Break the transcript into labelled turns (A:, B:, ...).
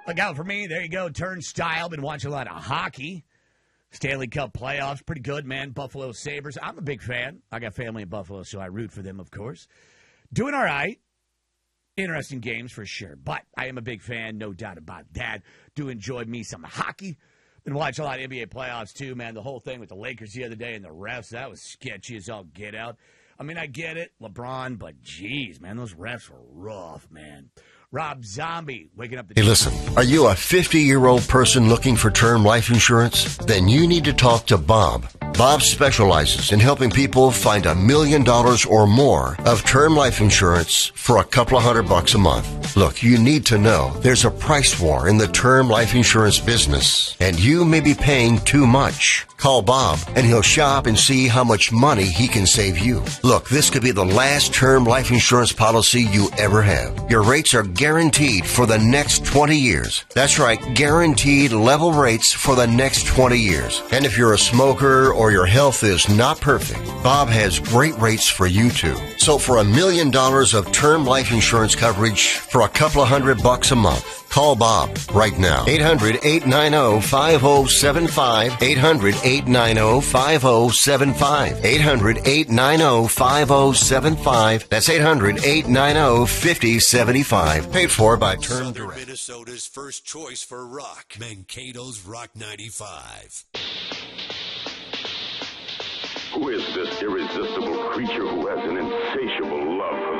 A: Look out for me. There you go. Turnstile. Been watching a lot of hockey. Stanley Cup playoffs. Pretty good, man. Buffalo Sabres. I'm a big fan. I got family in Buffalo, so I root for them, of course. Doing all right. Interesting games for sure. But I am a big fan, no doubt about that. Do enjoy me some hockey. Been watching a lot of NBA playoffs, too, man. The whole thing with the Lakers the other day and the refs, that was sketchy as all get out. I mean, I get it, LeBron, but geez, man, those refs were rough, man. Rob Zombie, waking up the...
B: Hey, listen, are you a 50-year-old person looking for term life insurance? Then you need to talk to Bob. Bob specializes in helping people find $1 million or more of term life insurance for a couple of $100 a month. Look, you need to know there's a price war in the term life insurance business, and you may be paying too much. Call Bob, and he'll shop and see how much money he can save you. Look, this could be the last term life insurance policy you ever have. Your rates are guaranteed for the next 20 years. That's right, guaranteed level rates for the next 20 years. And if you're a smoker or your health is not perfect, Bob has great rates for you too. So for $1 million of term life insurance coverage for a couple of $100 a month, call Bob right now. 800-890-5075. 800-890-5075. 800-890-5075. That's 800-890-5075. Paid for by Term Direct.
C: Minnesota's first choice for rock. Mankato's Rock 95.
D: Who is this irresistible creature who has an insatiable love for